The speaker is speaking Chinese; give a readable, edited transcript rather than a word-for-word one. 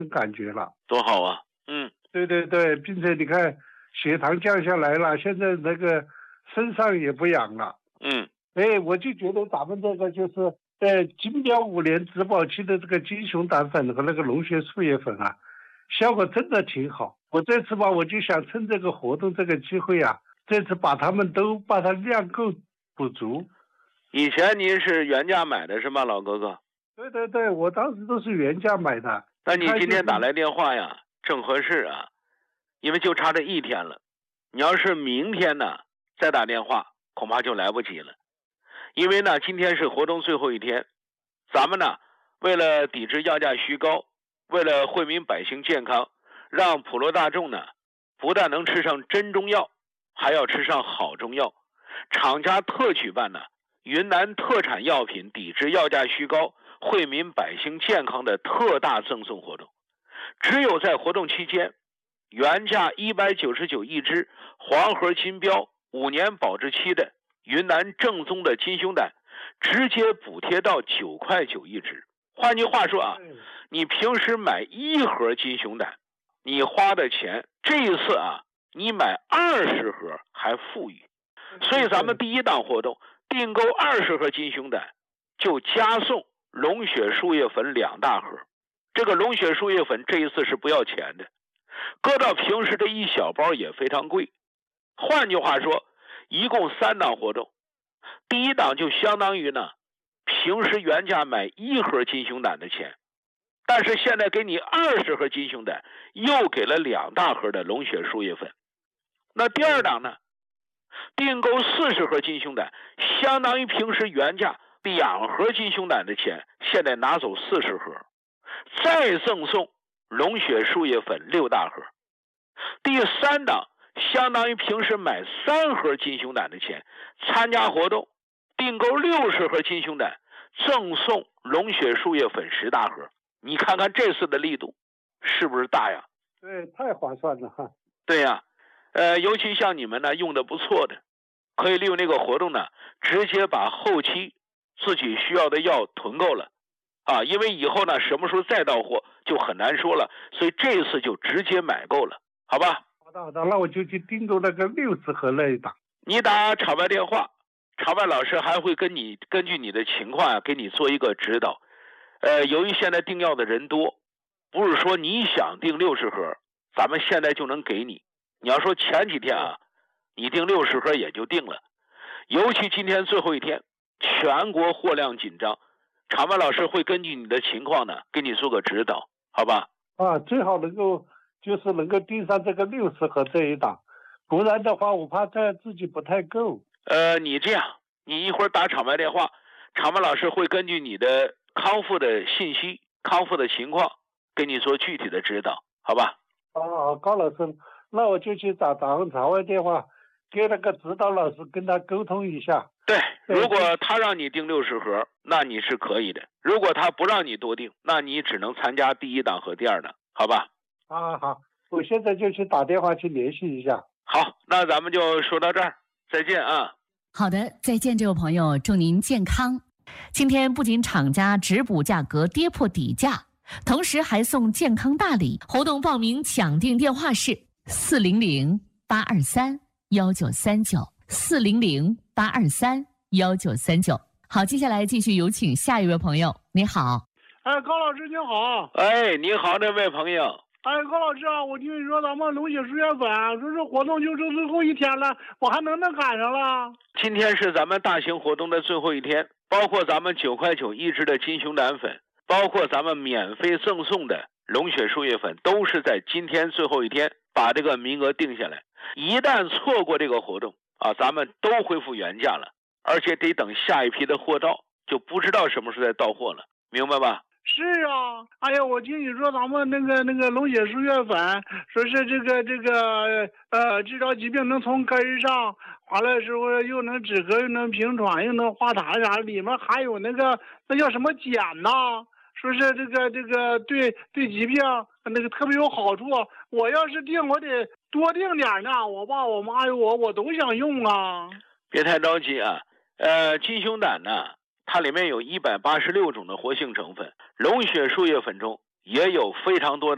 感觉了。 多好啊！ 对对对，并且你看血糖降下来了，现在那个身上也不痒了。我就觉得咱们这个就是金标5年质保期的这个金熊胆粉和那个龙血树叶粉啊，效果真的挺好。我这次吧，我就想趁这个活动这个机会啊，这次把它量够补足。 以前您是原价买的是吗，老哥哥？ 对对对，我当时都是原价买的。 那你今天打来电话呀，正合适啊，因为就差这1天了。你要是明天呢再打电话，恐怕就来不及了。因为呢，今天是活动最后一天，咱们呢为了抵制药价虚高，为了惠民百姓健康，让普罗大众呢不但能吃上真中药，还要吃上好中药，厂家特举办呢云南特产药品抵制药价虚高，惠民百姓健康的特大赠送活动。只有在活动期间，原价199一支黄河金标5年保质期的云南正宗的金熊胆，直接补贴到9块9一支。换句话说啊，你平时买1盒金熊胆，你花的钱这一次啊，你买20盒还富裕。所以咱们第一档活动订购20盒金熊胆，就加送龙血树叶粉2大盒。这个龙血树叶粉这一次是不要钱的，搁到平时这一小包也非常贵。换句话说，一共3档活动，第一档就相当于呢平时原价买1盒金熊胆的钱，但是现在给你20盒金熊胆，又给了2大盒的龙血树叶粉。那第二档呢，订购40盒金熊胆，相当于平时原价2盒金熊胆的钱，现在拿走40盒，再赠送龙血树叶粉6大盒。第三档相当于平时买3盒金熊胆的钱，参加活动订购60盒金熊胆，赠送龙血树叶粉10大盒。你看看这次的力度是不是大呀？ 对，太划算了哈。 对呀，尤其像你们呢用的不错的，可以利用这个活动呢，直接把后期自己需要的药囤够了啊，因为以后呢什么时候再到货就很难说了，所以这一次就直接买够了，好吧？ 好的，那我就去订购那个60盒那一档。 你打场外电话，场外老师还会根据你的情况给你做一个指导。由于现在订药的人多，不是说你想订60盒，咱们现在就能给你。你要说前几天啊，你订60盒也就定了，尤其今天最后一天，全国货量紧张，场外老师会根据你的情况呢，给你做个指导，好吧？ 最好能够订上这个60盒这一档，不然的话我怕自己不太够。 你这样，你一会儿打场外电话，场外老师会根据你的康复的信息、康复的情况，给你做具体的指导，好吧？ 高老师，那我就去打场外电话，跟那个指导老师跟他沟通一下。 对，如果他让你订60盒，那你是可以的；如果他不让你多订，那你只能参加第一档和第二档，好吧？ 好，我现在就去打电话去联系一下。 好，那咱们就说到这儿，再见啊！ 好的，再见，这位朋友，祝您健康。今天不仅厂家直补价格跌破底价，同时还送健康大礼。活动报名抢订电话是400-823-1939，400-823-1939。好，接下来继续有请下一位朋友。你好。 高老师你好。 你好，这位朋友。 高老师啊，我听你说咱们龙血树叶粉说是活动就是最后一天了，我还能赶上了。 今天是咱们大型活动的最后一天，包括咱们9块9一支的金熊胆粉，包括咱们免费赠送的龙血树叶粉，都是在今天最后一天把这个名额定下来。一旦错过这个活动啊，咱们都恢复原价了，而且得等下一批的货到，就不知道什么时候再到货了，明白吧？ 是啊，我听你说咱们那个龙血树叶粉，说是这个治疗疾病能从根上，完了时候又能止咳，又能平喘，又能化痰啥，里面还有那叫什么碱呐？说是这个对疾病那个特别有好处。我要是订，我得多订点呢，我爸我妈我都想用啊。 别太着急啊，金熊胆呢，它里面有186种的活性成分，龙血树叶粉中也有非常多的